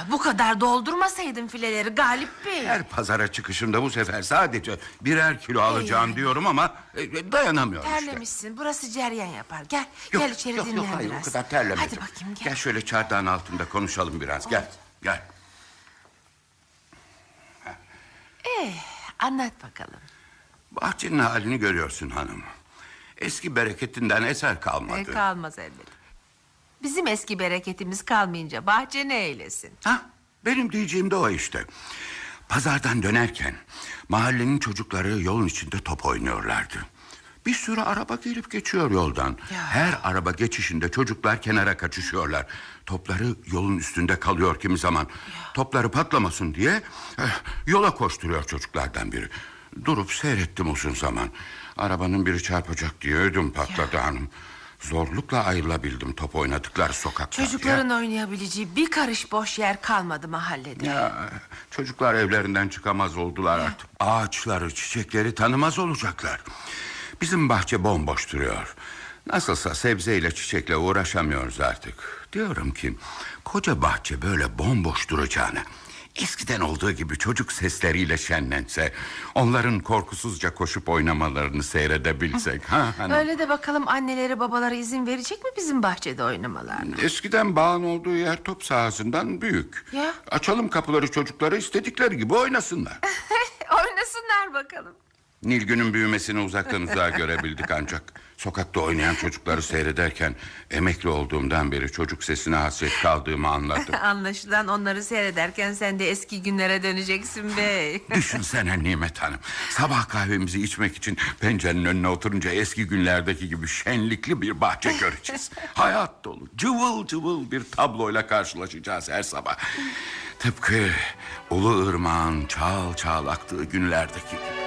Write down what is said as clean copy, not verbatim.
Bu kadar doldurmasaydın fileleri Galip Bey. Her pazara çıkışımda bu sefer sadece birer kilo alacağım diyorum ama dayanamıyorum terlemişsin işte. Burası cereyan yapar. Gel içeri dinlen yok, hayır, biraz. o kadar terlemedim. Hadi bakayım gel. Gel şöyle çardağın altında konuşalım biraz. Gel. Anlat bakalım. Bahçenin halini görüyorsun hanım. Eski bereketinden eser kalmadı. Kalmaz elbette. Bizim eski bereketimiz kalmayınca bahçe ne eylesin? Benim diyeceğim de o işte. Pazardan dönerken mahallenin çocukları yolun içinde top oynuyorlardı. Bir sürü araba gelip geçiyor yoldan. Her araba geçişinde çocuklar kenara kaçışıyorlar. Topları yolun üstünde kalıyor kimi zaman. Topları patlamasın diye yola koşturuyor çocuklardan biri. Durup seyrettim uzun zaman. Arabanın biri çarpacak diye ödüm patladı hanım. Zorlukla ayrılabildim top oynadıkları sokakta. Çocukların oynayabileceği bir karış boş yer kalmadı mahallede. Çocuklar evlerinden çıkamaz oldular artık. Ağaçları, çiçekleri tanımaz olacaklar. Bizim bahçe bomboş duruyor. Nasılsa sebzeyle çiçekle uğraşamıyoruz artık. Diyorum ki koca bahçe böyle bomboş duracağına eskiden olduğu gibi çocuk sesleriyle şenlense, onların korkusuzca koşup oynamalarını seyredebilsek. Öyle de bakalım anneleri babaları izin verecek mi bizim bahçede oynamalarına? Eskiden bağın olduğu yer top sahasından büyük. Açalım kapıları, çocukları istedikleri gibi oynasınlar. Oynasınlar bakalım. Nilgün'ün büyümesini uzaktan uzağa görebildik ancak sokakta oynayan çocukları seyrederken emekli olduğumdan beri çocuk sesine hasret kaldığımı anladım. Anlaşılan onları seyrederken sen de eski günlere döneceksin bey. Düşünsene Nimet Hanım, sabah kahvemizi içmek için pencerenin önüne oturunca eski günlerdeki gibi şenlikli bir bahçe göreceğiz. Hayat dolu, cıvıl cıvıl bir tabloyla karşılaşacağız her sabah. Tıpkı Ulu Irmak'ın çağıl çağıl aktığı günlerdeki gibi.